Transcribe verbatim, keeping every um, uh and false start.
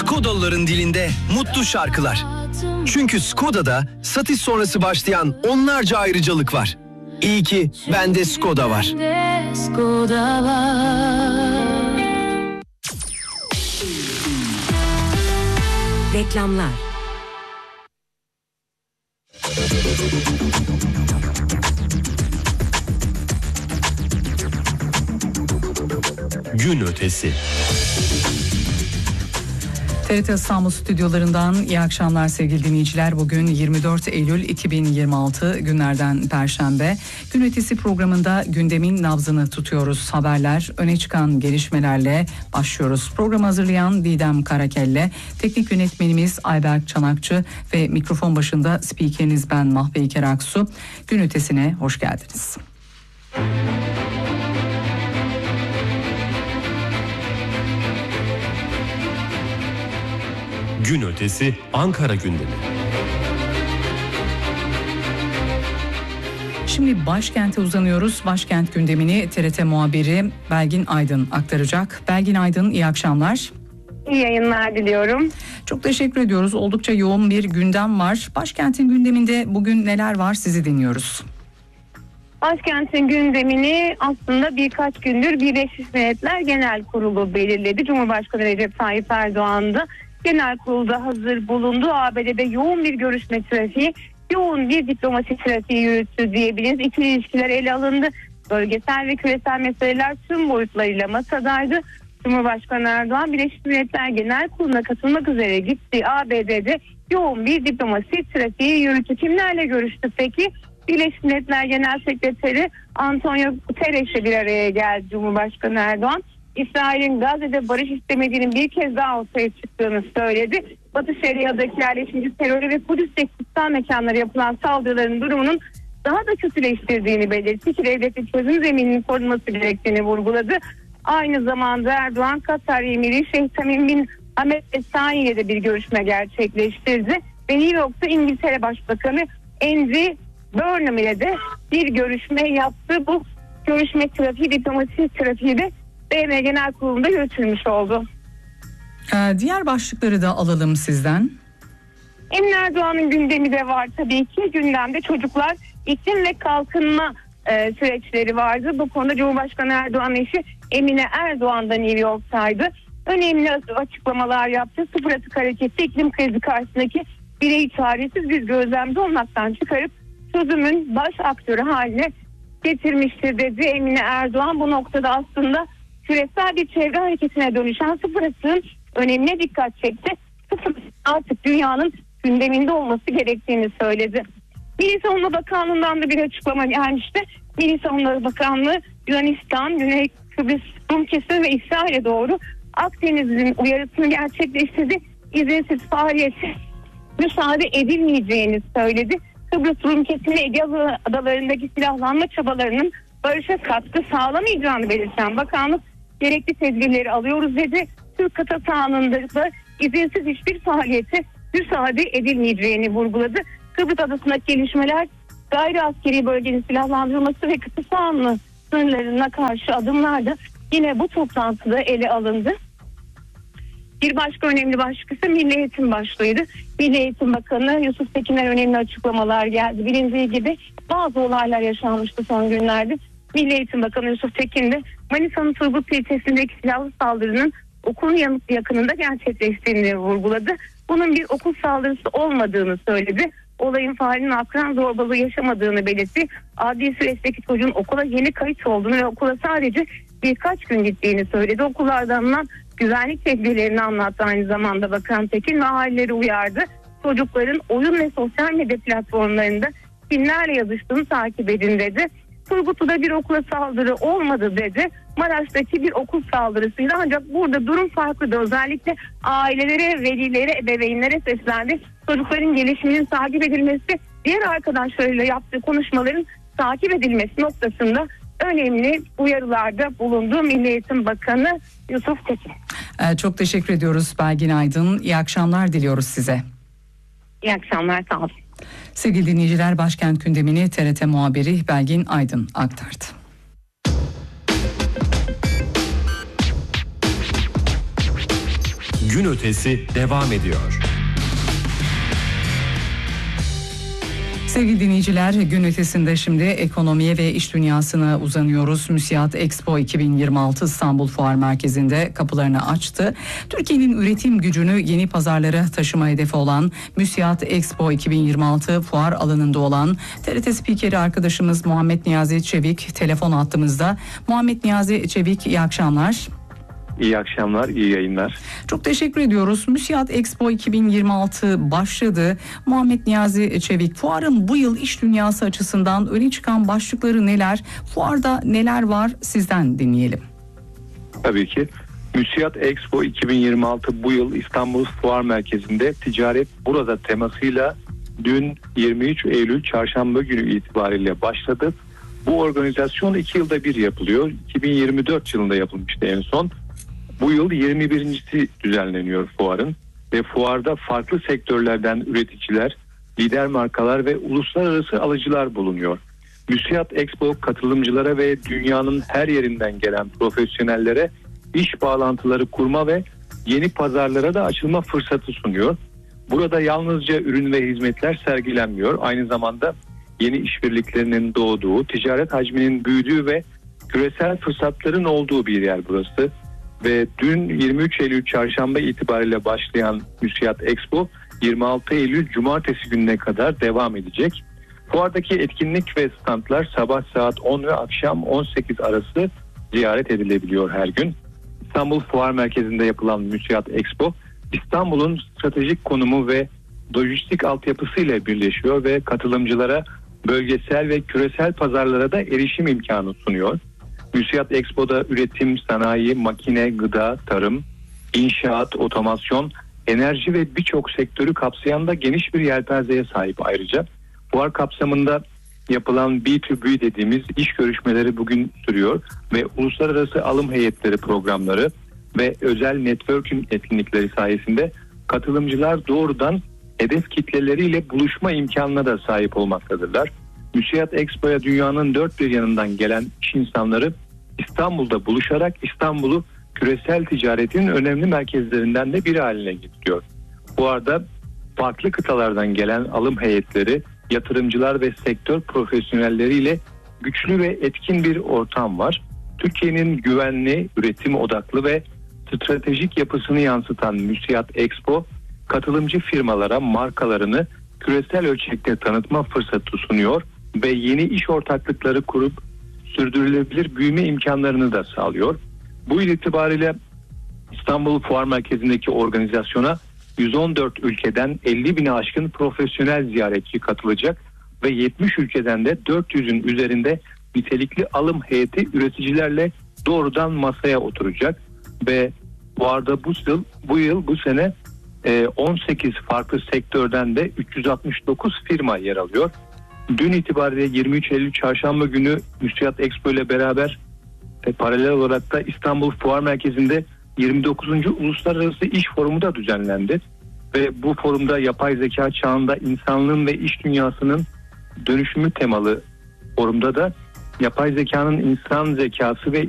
Skodalıların dilinde mutlu şarkılar. Çünkü Skoda'da satış sonrası başlayan onlarca ayrıcalık var. İyi ki bende Skoda var. Reklamlar. Gün ötesi. T R T İstanbul stüdyolarından iyi akşamlar sevgili dinleyiciler. Bugün yirmi dört Eylül iki bin yirmi altı günlerden Perşembe. Gün ötesi programında gündemin nabzını tutuyoruz. Haberler, öne çıkan gelişmelerle başlıyoruz. Programı hazırlayan Didem Karakelle, teknik yönetmenimiz Ayberk Çanakçı ve mikrofon başında spikeriniz ben Mahve İker Aksu. Gün ötesine hoş geldiniz. Gün ötesi Ankara gündemi. Şimdi başkente uzanıyoruz. Başkent gündemini T R T muhabiri Belgin Aydın aktaracak. Belgin Aydın, iyi akşamlar. İyi yayınlar diliyorum. Çok teşekkür ediyoruz. Oldukça yoğun bir gündem var. Başkentin gündeminde bugün neler var, sizi dinliyoruz. Başkentin gündemini aslında birkaç gündür Birleşmiş Milletler Genel Kurulu belirledi. Cumhurbaşkanı Recep Tayyip Erdoğan da genel kurulda hazır bulundu. A B D'de yoğun bir görüşme trafiği, yoğun bir diplomasi trafiği yürüttü diyebiliriz. İkili ilişkiler ele alındı. Bölgesel ve küresel meseleler tüm boyutlarıyla masadaydı. Cumhurbaşkanı Erdoğan Birleşmiş Milletler Genel Kurulu'na katılmak üzere gittiği A B D'de yoğun bir diplomasi trafiği yürüttü. Kimlerle görüştü peki? Birleşmiş Milletler Genel Sekreteri Antonio Guterres'le bir araya geldi Cumhurbaşkanı Erdoğan. İsrail'in Gazze'de barış istemediğinin bir kez daha ortaya çıktığını söyledi. Batı Şeria'daki yerleşimci terörü ve Kudüs'teki kutsal mekanlara yapılan saldırıların durumunun daha da kötüleştirdiğini belirtti ki devletin çözüm zemininin korunması gerektiğini vurguladı. Aynı zamanda Erdoğan Katar Emiri Şeyh Tamim bin Hamed El Thani ile de bir görüşme gerçekleştirdi. Ve New York'ta İngiltere Başbakanı Andy Burnham ile de bir görüşme yaptı. Bu görüşme trafiği, diplomasi trafiği de B M Genel Kurulu'nda yürütülmüş oldu. Ee, diğer başlıkları da alalım sizden. Emin Erdoğan'ın gündemi de var tabii ki. Gündemde çocuklar, iklim ve kalkınma e, süreçleri vardı. Bu konuda Cumhurbaşkanı Erdoğan eşi Emine Erdoğan da New York'taydı. Önemli açıklamalar yaptı. Sıfır atık hareketi iklim krizi karşısındaki bireyi çaresiz bir gözlemci olmaktan çıkarıp çözümün baş aktörü haline getirmiştir dedi Emine Erdoğan. Bu noktada aslında küresel bir çevre hareketine dönüşen sıfır atığın önemine dikkat çekti. Sıfır artık dünyanın gündeminde olması gerektiğini söyledi. Milli Savunma Bakanlığı'ndan da bir açıklama gelmişti. Milli Savunma Bakanlığı Yunanistan, Güney Kıbrıs Rum kesimi ve İsrail'e doğru Akdeniz'in uyarısını gerçekleştirdi. İzinsiz faaliyete müsaade edilmeyeceğini söyledi. Kıbrıs Rum kesimi Ege adalarındaki silahlanma çabalarının barışa katkı sağlamayacağını belirten bakanlık gerekli tedbirleri alıyoruz dedi. Türk kıta sahanında da izinsiz hiçbir faaliyete müsaade edilmeyeceğini vurguladı. Kıbrıs adasındaki gelişmeler, gayri askeri bölgenin silahlandırılması ve kıta sahanlığı sınırlarına karşı adımlar da yine bu toplantıda ele alındı. Bir başka önemli başlık ise Milli Eğitim başlığıydı. Milli Eğitim Bakanı Yusuf Tekin'den önemli açıklamalar geldi. Bilindiği gibi bazı olaylar yaşanmıştı son günlerde. Milli Eğitim Bakanı Yusuf Tekin de Manisa'nın Turgut ilçesindeki silahlı saldırının okulun yakınında gerçekleştiğini vurguladı. Bunun bir okul saldırısı olmadığını söyledi. Olayın failinin akran zorbalığı yaşamadığını belirtti. Adli süreçteki çocuğun okula yeni kayıt olduğunu ve okula sadece birkaç gün gittiğini söyledi. Okullardan alınan güvenlik tedbirlerini anlattı aynı zamanda Bakan Tekin ve aileleri uyardı. Çocukların oyun ve sosyal medya platformlarında kimlerle yazıştığını takip edin dedi. Turgutlu'da bir okula saldırı olmadı dedi. Maraş'taki bir okul saldırısıydı ancak burada durum farklıdır. Özellikle ailelere, velilere, ebeveynlere seslendi. Çocukların gelişiminin takip edilmesi, diğer arkadaşlarıyla yaptığı konuşmaların takip edilmesi noktasında önemli uyarılarda bulundu Milli Eğitim Bakanı Yusuf Tekin. Ee, çok teşekkür ediyoruz Belgin Aydın. İyi akşamlar diliyoruz size. İyi akşamlar, sağ olun. Sevgili dinleyiciler, başkent gündemini T R T muhabiri Belgin Aydın aktardı. Gün Ötesi devam ediyor. Sevgili dinleyiciler, gün ötesinde şimdi ekonomiye ve iş dünyasına uzanıyoruz. Müsiat Expo iki bin yirmi altı İstanbul Fuar Merkezi'nde kapılarını açtı. Türkiye'nin üretim gücünü yeni pazarlara taşıma hedefi olan Müsiat Expo iki bin yirmi altı fuar alanında olan T R T spikeri arkadaşımız Muhammed Niyazi Çevik telefon hattımızda. Muhammed Niyazi Çevik, iyi akşamlar. İyi akşamlar, iyi yayınlar. Çok teşekkür ediyoruz. Müsiat Expo iki bin yirmi altı başladı. Muhammed Niyazi Çevik, fuarın bu yıl iş dünyası açısından öne çıkan başlıkları neler? Fuarda neler var? Sizden dinleyelim. Tabii ki. Müsiat Expo iki bin yirmi altı bu yıl İstanbul Fuar Merkezi'nde ticaret burada temasıyla dün yirmi üç Eylül Çarşamba günü itibariyle başladı. Bu organizasyon iki yılda bir yapılıyor. iki bin yirmi dört yılında yapılmıştı en son. Bu yıl yirmi birincisi düzenleniyor fuarın ve fuarda farklı sektörlerden üreticiler, lider markalar ve uluslararası alıcılar bulunuyor. Müsiat Expo katılımcılara ve dünyanın her yerinden gelen profesyonellere iş bağlantıları kurma ve yeni pazarlara da açılma fırsatı sunuyor. Burada yalnızca ürün ve hizmetler sergilenmiyor. Aynı zamanda yeni işbirliklerinin doğduğu, ticaret hacminin büyüdüğü ve küresel fırsatların olduğu bir yer burası. Ve dün yirmi üç Eylül Çarşamba itibariyle başlayan Müsiat Expo yirmi altı Eylül Cumartesi gününe kadar devam edecek. Fuardaki etkinlik ve standlar sabah saat on ve akşam on sekiz arası ziyaret edilebiliyor her gün. İstanbul Fuar Merkezi'nde yapılan Müsiat Expo, İstanbul'un stratejik konumu ve lojistik altyapısıyla birleşiyor ve katılımcılara bölgesel ve küresel pazarlara da erişim imkanı sunuyor. Müsiat Expo'da üretim, sanayi, makine, gıda, tarım, inşaat, otomasyon, enerji ve birçok sektörü kapsayan da geniş bir yelpazeye sahip ayrıca. Fuar kapsamında yapılan B iki B dediğimiz iş görüşmeleri bugün sürüyor ve uluslararası alım heyetleri programları ve özel networking etkinlikleri sayesinde katılımcılar doğrudan hedef kitleleriyle buluşma imkanına da sahip olmaktadırlar. Müsiat Expo'ya dünyanın dört bir yanından gelen iş insanları İstanbul'da buluşarak İstanbul'u küresel ticaretin önemli merkezlerinden de biri haline getiriyor. Bu arada farklı kıtalardan gelen alım heyetleri, yatırımcılar ve sektör profesyonelleriyle güçlü ve etkin bir ortam var. Türkiye'nin güvenli, üretim odaklı ve stratejik yapısını yansıtan Müsiat Expo, katılımcı firmalara markalarını küresel ölçekte tanıtma fırsatı sunuyor ve yeni iş ortaklıkları kurup sürdürülebilir büyüme imkanlarını da sağlıyor. Bu yıl itibariyle İstanbul Fuar Merkezi'ndeki organizasyona yüz on dört ülkeden elli bine aşkın profesyonel ziyaretçi katılacak ve yetmiş ülkeden de dört yüzün üzerinde nitelikli alım heyeti üreticilerle doğrudan masaya oturacak ve bu arada bu yıl bu yıl bu sene on sekiz farklı sektörden de üç yüz altmış dokuz firma yer alıyor. Dün itibariyle yirmi üç Eylül Çarşamba günü Müsiat Expo ile beraber e, paralel olarak da İstanbul Fuar Merkezi'nde yirmi dokuzuncu Uluslararası İş Forumu da düzenlendi. Ve bu forumda yapay zeka çağında insanlığın ve iş dünyasının dönüşümü temalı forumda da yapay zekanın insan zekası ve